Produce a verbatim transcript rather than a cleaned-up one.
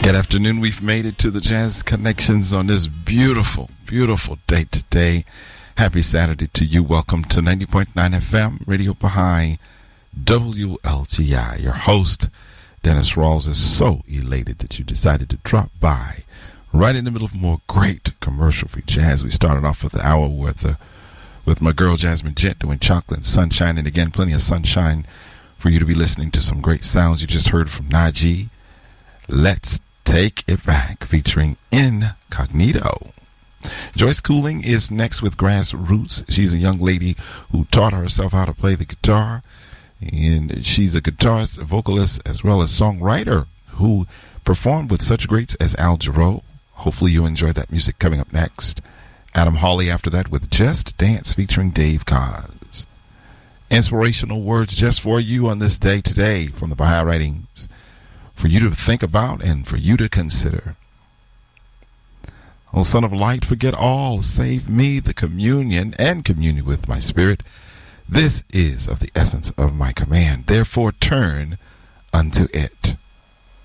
Good afternoon. We've made it to the Jazz Connections on this beautiful, beautiful day today. Happy Saturday to you. Welcome to ninety point nine F M, Radio Baha'i, W L G I. Your host, Dennis Rawls, is so elated that you decided to drop by right in the middle of more great commercial-free jazz. We started off with the hour with, uh, with my girl, Jasmine Gent, doing Chocolate and Sunshine. And again, plenty of sunshine for you to be listening to some great sounds. You just heard from Najee. Let's Take It Back, featuring Incognito. Joyce Cooling is next with Grassroots. She's a young lady who taught herself how to play the guitar, and she's a guitarist, a vocalist, as well as songwriter who performed with such greats as Al Jarreau. Hopefully you enjoyed that music. Coming up next, Adam Hawley after that with Just Dance featuring Dave Koz. Inspirational words just for you on this day today from the Baha'i Writings, for you to think about and for you to consider. O Son of Light, forget all, save me the communion and communion with my spirit. This is of the essence of my command. Therefore turn unto it.